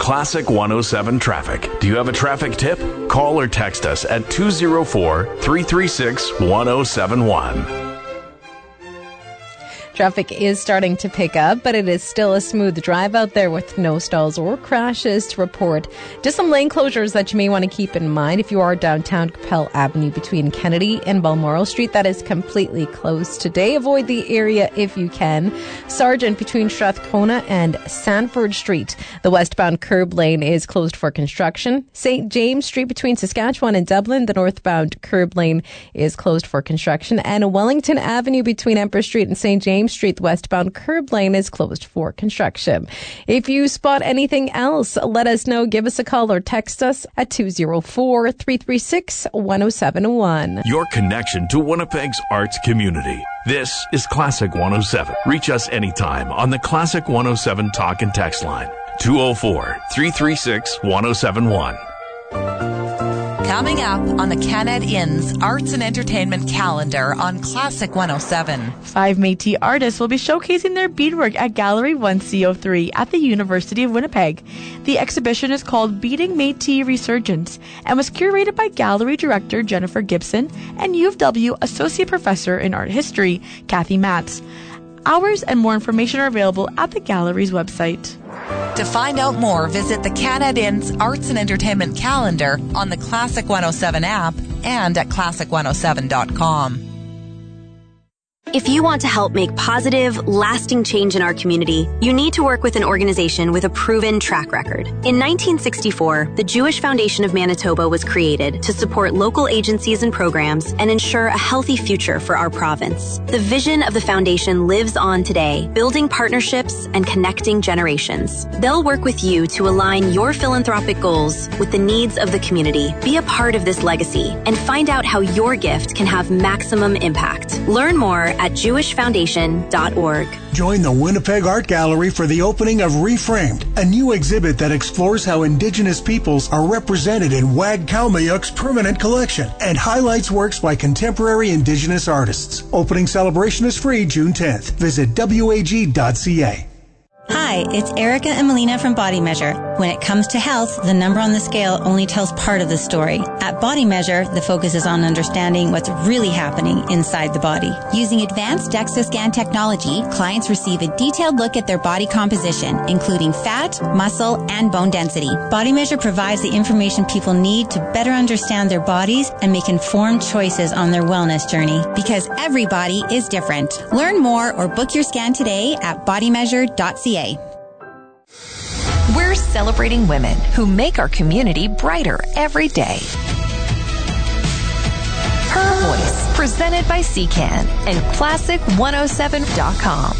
Classic 107 Traffic. Do you have a traffic tip? Call or text us at 204-336-1071. Traffic is starting to pick up, but it is still a smooth drive out there with no stalls or crashes to report. Just some lane closures that you may want to keep in mind. If you are downtown, Capel Avenue between Kennedy and Balmoral Street, that is completely closed today. Avoid the area if you can. Sargent between Strathcona and Sanford Street. The westbound curb lane is closed for construction. St. James Street between Saskatchewan and Dublin, the northbound curb lane is closed for construction. And Wellington Avenue between Empress Street and St. James Street, the westbound curb lane is closed for construction. If you spot anything else, let us know. Give us a call or text us at 204-336-1071. Your connection to Winnipeg's arts community. This is Classic 107. Reach us anytime on the Classic 107 talk and text line. 204-336-1071. Coming up on the Canad Inn's Arts and Entertainment calendar on Classic 107. 5 Métis artists will be showcasing their beadwork at Gallery 1C03 at the University of Winnipeg. The exhibition is called Beading Métis Resurgence and was curated by Gallery Director Jennifer Gibson and U of W Associate Professor in Art History, Kathy Matz. Hours and more information are available at the Gallery's website. To find out more, visit the Canad Inn's Arts and Entertainment calendar on the Classic 107 app and at classic107.com. If you want to help make positive, lasting change in our community, you need to work with an organization with a proven track record. In 1964, the Jewish Foundation of Manitoba was created to support local agencies and programs and ensure a healthy future for our province. The vision of the foundation lives on today, building partnerships and connecting generations. They'll work with you to align your philanthropic goals with the needs of the community. Be a part of this legacy and find out how your gift can have maximum impact. Learn more at jewishfoundation.org. Join the Winnipeg Art Gallery for the opening of Reframed, a new exhibit that explores how Indigenous peoples are represented in Wag Kalmayuk's permanent collection and highlights works by contemporary Indigenous artists. Opening celebration is free June 10th. Visit wag.ca. Hi, it's Erica and Melina from Body Measure. When it comes to health, the number on the scale only tells part of the story. At Body Measure, the focus is on understanding what's really happening inside the body. Using advanced DEXA scan technology, clients receive a detailed look at their body composition, including fat, muscle, and bone density. Body Measure provides the information people need to better understand their bodies and make informed choices on their wellness journey. Because every body is different. Learn more or book your scan today at bodymeasure.ca. We're celebrating women who make our community brighter every day. Her Voice, presented by CCAN and Classic107.com.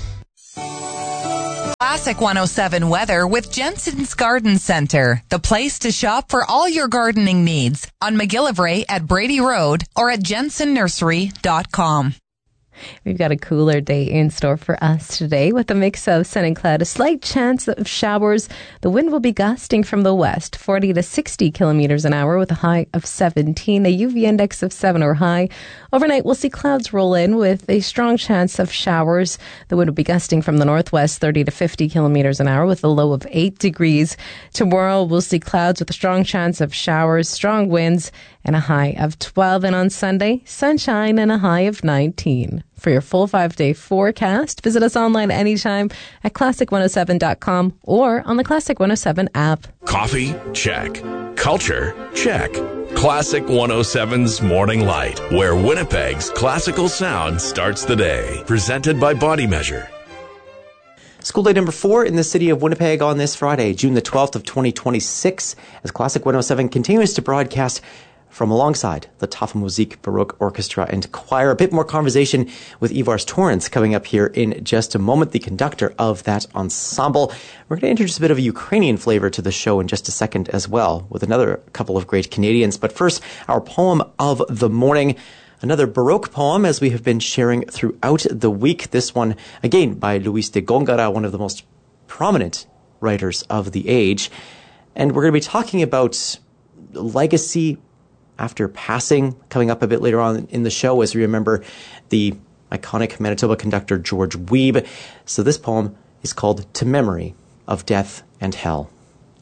Classic 107 weather with Jensen's Garden Center, the place to shop for all your gardening needs on McGillivray at Brady Road or at jensennursery.com. We've got a cooler day in store for us today with a mix of sun and cloud, a slight chance of showers. The wind will be gusting from the west, 40 to 60 kilometers an hour with a high of 17, a UV index of 7 or high. Overnight, we'll see clouds roll in with a strong chance of showers. The wind will be gusting from the northwest, 30 to 50 kilometers an hour with a low of 8 degrees. Tomorrow, we'll see clouds with a strong chance of showers, strong winds, and a high of 12. And on Sunday, sunshine and a high of 19. For your full 5-day forecast, visit us online anytime at classic107.com or on the Classic 107 app. Coffee? Check. Culture? Check. Classic 107's Morning Light, where Winnipeg's classical sound starts the day. Presented by Body Measure. School day number 4 in the city of Winnipeg on this Friday, June the 12th of 2026, as Classic 107 continues to broadcast from alongside the Tafa Musique Baroque Orchestra and Choir. A bit more conversation with Ivars Torrance coming up here in just a moment, the conductor of that ensemble. We're going to introduce a bit of a Ukrainian flavor to the show in just a second as well, with another couple of great Canadians. But first, our poem of the morning. Another Baroque poem, as we have been sharing throughout the week. This one, again, by Luis de Gongara, one of the most prominent writers of the age. And we're going to be talking about legacy after passing, coming up a bit later on in the show, as we remember the iconic Manitoba conductor George Wiebe. So this poem is called To Memory of Death and Hell.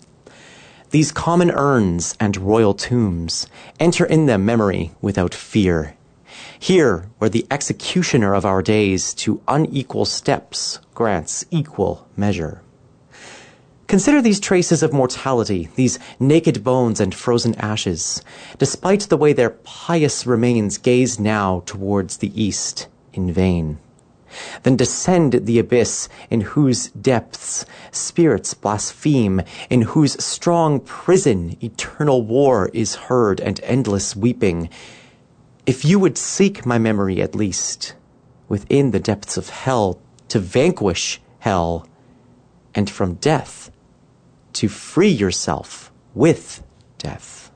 These common urns and royal tombs, enter in them memory without fear. Here, where the executioner of our days to unequal steps grants equal measure. Consider these traces of mortality, these naked bones and frozen ashes, despite the way their pious remains gaze now towards the east in vain. Then descend the abyss in whose depths spirits blaspheme, in whose strong prison eternal war is heard and endless weeping. If you would seek my memory at least, within the depths of hell, to vanquish hell, and from death, to free yourself with death.